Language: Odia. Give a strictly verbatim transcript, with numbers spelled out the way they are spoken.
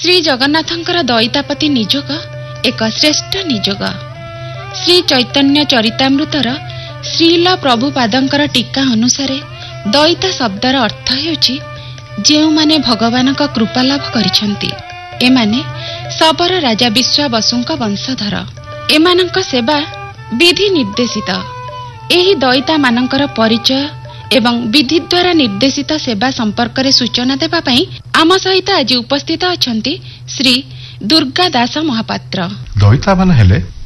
ଶ୍ରୀ ଜଗନ୍ନାଥଙ୍କର ଦଇତାପତି ନିଯୋଗ ଏକ ଶ୍ରେଷ୍ଠ ନିଯୋଗ। ଶ୍ରୀ ଚୈତନ୍ୟ ଚରିତାମୃତର ଶ୍ରୀଲ ପ୍ରଭୁପାଦଙ୍କର ଟୀକା ଅନୁସାରେ ଦଇତା ଶବ୍ଦର ଅର୍ଥ ହେଉଛି ଯେଉଁମାନେ ଭଗବାନଙ୍କ କୃପା ଲାଭ କରିଛନ୍ତି। ଏମାନେ ଶବର ରାଜା ବିଶ୍ୱାବସୁଙ୍କ ବଂଶଧର। ଏମାନଙ୍କ ସେବା ବିଧି ନିର୍ଦ୍ଦେଶିତ। ଏହି ଦଇତାମାନଙ୍କର ପରିଚୟ ଏବଂ ବିଧି ଦ୍ୱାରା ନିର୍ଦ୍ଦେଶିତ ସେବା ସମ୍ପର୍କରେ ସୂଚନା ଦେବା ପାଇଁ ଆମ ସହିତ ଆଜି ଉପସ୍ଥିତ ଅଛନ୍ତି ଶ୍ରୀ ଦୁର୍ଗା ଦାସ ମହାପାତ୍ର। ଦଇତାମାନେ ହେଲେ